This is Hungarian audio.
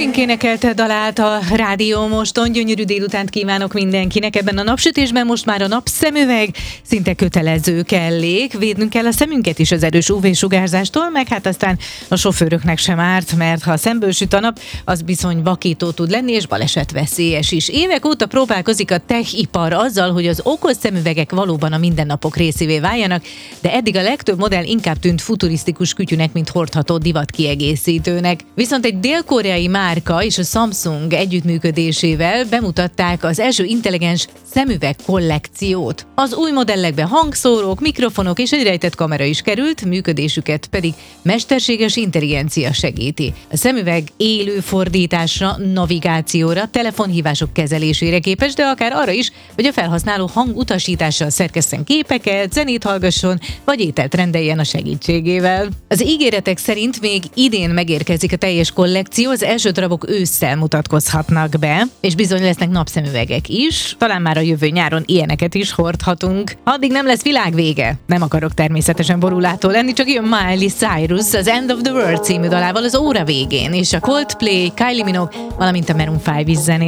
Pink énekelte dalát a rádió moston. Gyönyörű délutánt kívánok mindenkinek. Ebben a napsütésben most már a napszemüveg szinte kötelező kellék. Védnünk kell a szemünket is az erős UV-sugárzástól, meg hát aztán a sofőröknek sem árt, mert ha szemből süt a nap, az bizony vakító tud lenni, és balesetveszélyes is. Évek óta próbálkozik a tech-ipar azzal, hogy az okos szemüvegek valóban a mindennapok részévé váljanak, de eddig a legtöbb modell inkább tűnt futurisztikus kütyűnek, mint hordható divatkiegészítőnek. Viszont egy dél-koreai márka és a Samsung együttműködésével bemutatták az első intelligens szemüveg kollekciót. Az új modellekbe hangszórók, mikrofonok és egy rejtett kamera is került, működésüket pedig mesterséges intelligencia segíti. A szemüveg élő fordításra, navigációra, telefonhívások kezelésére képes, de akár arra is, hogy a felhasználó hangutasítással szerkesszen képeket, zenét hallgasson, vagy ételt rendeljen a segítségével. Az ígéretek szerint még idén megérkezik a teljes kollekció, az első darabok ősszel mutatkozhatnak be, és bizony lesznek napszemüvegek is, talán már a jövő nyáron ilyeneket is hordhatunk. Addig nem lesz világvége. Nem akarok természetesen borulától lenni, csak jön Miley Cyrus az End of the World című dalával az óra végén, és a Coldplay, Kylie Minogue, valamint a Maroon 5 is zenét.